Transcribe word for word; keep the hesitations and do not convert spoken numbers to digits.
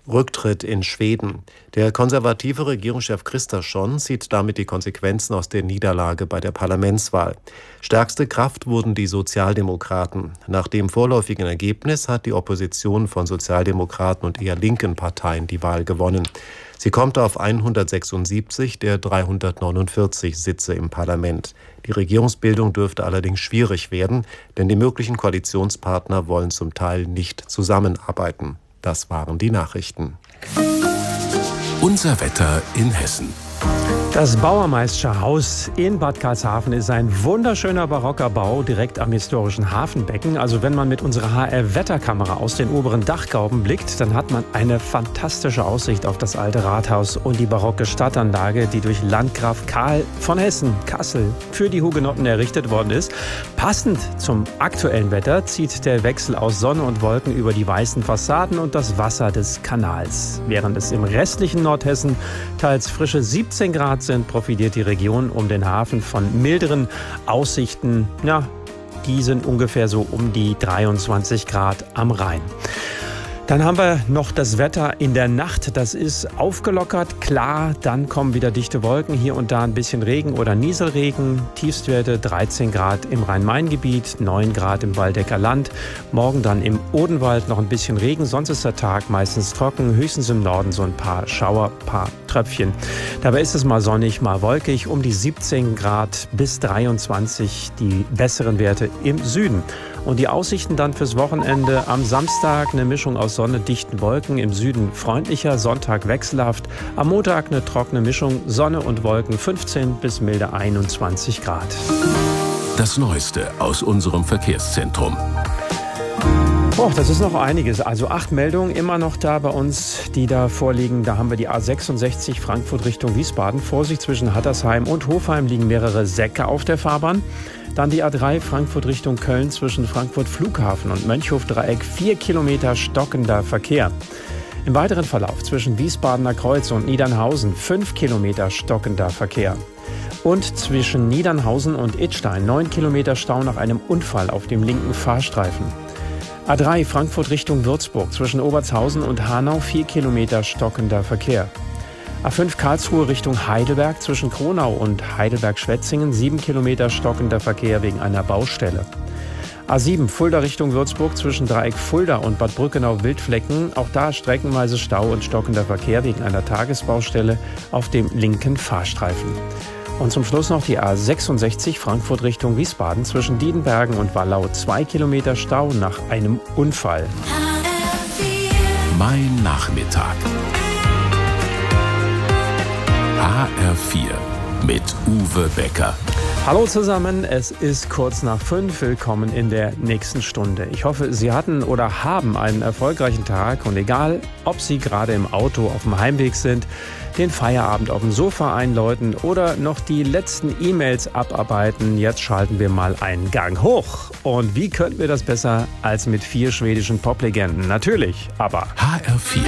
Rücktritt in Schweden. Der konservative Regierungschef Kristersson zieht damit die Konsequenzen aus der Niederlage bei der Parlamentswahl. Stärkste Kraft wurden die Sozialdemokraten. Nach dem vorläufigen Ergebnis hat die Opposition von Sozialdemokraten und eher linken Parteien die Wahl gewonnen. Sie kommt auf hundertsechsundsiebzig der dreihundertneunundvierzig Sitze im Parlament. Die Regierungsbildung dürfte allerdings schwierig werden, denn die möglichen Koalitionspartner wollen zum Teil nicht zusammenarbeiten. Das waren die Nachrichten. Unser Wetter in Hessen. Das Bauermeischer Haus in Bad Karlshafen ist ein wunderschöner barocker Bau direkt am historischen Hafenbecken. Also wenn man mit unserer H R-Wetterkamera aus den oberen Dachgauben blickt, dann hat man eine fantastische Aussicht auf das alte Rathaus und die barocke Stadtanlage, die durch Landgraf Karl von Hessen, Kassel, für die Hugenotten errichtet worden ist. Passend zum aktuellen Wetter zieht der Wechsel aus Sonne und Wolken über die weißen Fassaden und das Wasser des Kanals. Während es im restlichen Nordhessen teils frische siebzehn Grad sind, profitiert die Region um den Hafen von milderen Aussichten. Ja, die sind ungefähr so um die dreiundzwanzig Grad am Rhein. Dann haben wir noch das Wetter in der Nacht. Das ist aufgelockert, klar. Dann kommen wieder dichte Wolken, hier und da ein bisschen Regen oder Nieselregen. Tiefstwerte dreizehn Grad im Rhein-Main-Gebiet, neun Grad im Waldecker Land. Morgen dann im Odenwald noch ein bisschen Regen. Sonst ist der Tag meistens trocken. Höchstens im Norden so ein paar Schauer, paar Tröpfchen. Dabei ist es mal sonnig, mal wolkig. Um die siebzehn Grad bis dreiundzwanzig die besseren Werte im Süden. Und die Aussichten dann fürs Wochenende: am Samstag eine Mischung aus Sonne, dichten Wolken, im Süden freundlicher, Sonntag wechselhaft. Am Montag eine trockene Mischung, Sonne und Wolken, fünfzehn bis milde einundzwanzig Grad. Das Neueste aus unserem Verkehrszentrum. Oh, das ist noch einiges. Also acht Meldungen immer noch da bei uns, die da vorliegen. Da haben wir die A sechsundsechzig Frankfurt Richtung Wiesbaden. Vorsicht, zwischen Hattersheim und Hofheim liegen mehrere Säcke auf der Fahrbahn. Dann die A drei Frankfurt Richtung Köln zwischen Frankfurt Flughafen und Mönchhof-Dreieck. Vier Kilometer stockender Verkehr. Im weiteren Verlauf zwischen Wiesbadener Kreuz und Niedernhausen fünf Kilometer stockender Verkehr. Und zwischen Niedernhausen und Idstein neun Kilometer Stau nach einem Unfall auf dem linken Fahrstreifen. A drei Frankfurt Richtung Würzburg zwischen Obertshausen und Hanau vier Kilometer stockender Verkehr. A fünf Karlsruhe Richtung Heidelberg zwischen Kronau und Heidelberg-Schwetzingen sieben Kilometer stockender Verkehr wegen einer Baustelle. A sieben Fulda Richtung Würzburg zwischen Dreieck Fulda und Bad Brückenau-Wildflecken. Auch da streckenweise Stau und stockender Verkehr wegen einer Tagesbaustelle auf dem linken Fahrstreifen. Und zum Schluss noch die A sechsundsechzig Frankfurt Richtung Wiesbaden zwischen Diedenbergen und Wallau. Zwei Kilometer Stau nach einem Unfall. Mein Nachmittag. H R vier mit Uwe Becker. Hallo zusammen, es ist kurz nach fünf. Willkommen in der nächsten Stunde. Ich hoffe, Sie hatten oder haben einen erfolgreichen Tag und egal, ob Sie gerade im Auto auf dem Heimweg sind, den Feierabend auf dem Sofa einläuten oder noch die letzten E-Mails abarbeiten, jetzt schalten wir mal einen Gang hoch. Und wie könnten wir das besser als mit vier schwedischen Poplegenden? Natürlich, aber H R vier.